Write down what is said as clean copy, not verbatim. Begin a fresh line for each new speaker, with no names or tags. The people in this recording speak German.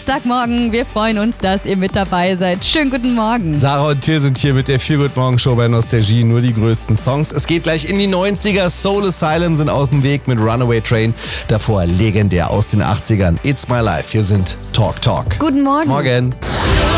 Dienstagmorgen. Wir freuen uns, dass ihr mit dabei seid. Schönen guten Morgen.
Sarah und Till sind hier mit der Feel Good Morgen Show bei Nostalgie. Nur die größten Songs. Es geht gleich in die 90er. Soul Asylum sind auf dem Weg mit Runaway Train. Davor legendär aus den 80ern. It's My Life. Hier sind Talk Talk.
Guten Morgen.
Morgen.